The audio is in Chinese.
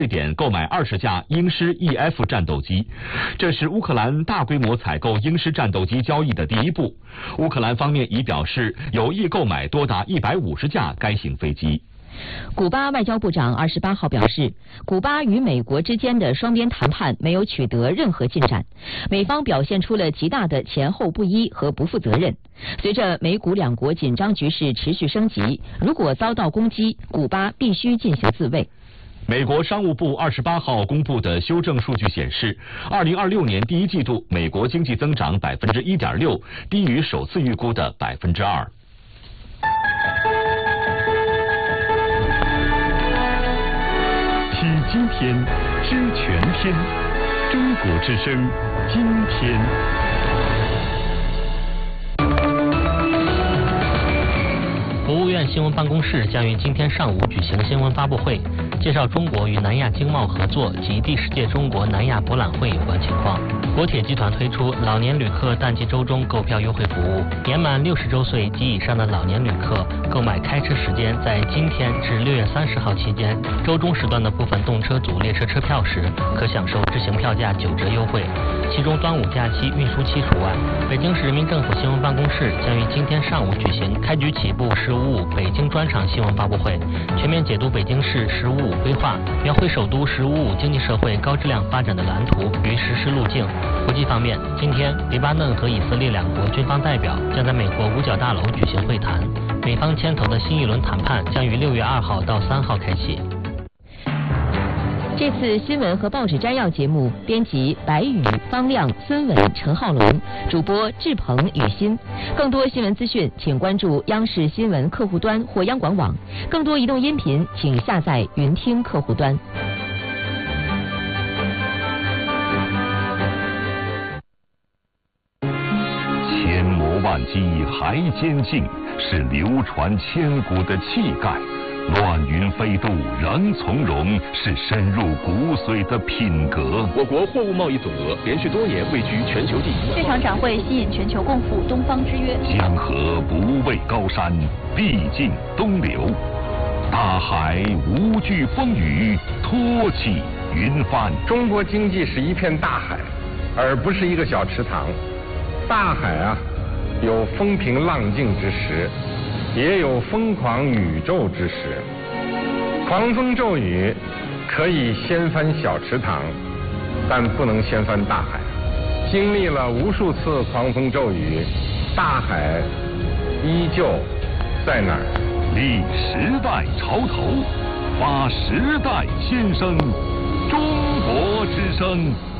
瑞典购买20架鹰狮 EF 战斗机，这是乌克兰大规模采购鹰狮战斗机交易的第一步。乌克兰方面已表示有意购买多达150架该型飞机。 古巴外交部长28号表示，古巴与美国之间的双边谈判没有取得任何进展，美方表现出了极大的前后不一和不负责任。随着美古两国紧张局势持续升级，如果遭到攻击，古巴必须进行自卫。 美国商务部28号公布的修正数据显示，2026年第一季度美国经济增长1.6%，低于首次预估的2%。 听今天，知全天，中国之声，今天。 国务院新闻办公室将于今天上午举行新闻发布会，介绍中国与南亚经贸合作及第10届中国南亚博览会有关情况。国铁集团推出老年旅客淡季周中购票优惠服务，年满60周岁及以上的老年旅客购买开车时间在今天至6月30号期间，周中时段的部分动车组列车车票时，可享受执行票价9折优惠，其中端午假期运输期除外。北京市人民政府新闻办公室将于今天上午举行开局起步“十五五”北京专场新闻发布会，全面解读北京市“十五五”规划，描绘首都“十五五”经济社会高质量发展的蓝图与实施路径。国际方面，今天黎巴嫩和以色列两国军方代表将在美国五角大楼举行会谈，美方牵头的新一轮谈判将于6月2号到3号开启。 这次新闻和报纸摘要节目，编辑白宇、方亮、孙伟、陈浩龙，主播志鹏、雨欣。更多新闻资讯，请关注央视新闻客户端或央广网。更多移动音频，请下载云听客户端。 千磨万击还坚劲，是流传千古的气概。乱云飞渡仍从容，是深入骨髓的品格。 我国货物贸易总额连续多年位居全球第一。 这场展会吸引全球共赴东方之约。 江河不畏高山，必尽东流；大海无惧风雨，托起云帆。 中国经济是一片大海，而不是一个小池塘。大海啊，有风平浪静之时，也有疯狂宇宙之时。狂风骤雨可以掀翻小池塘，但不能掀翻大海。经历了无数次狂风骤雨，大海依旧在那儿。 立时代潮头，发时代先声，中国之声。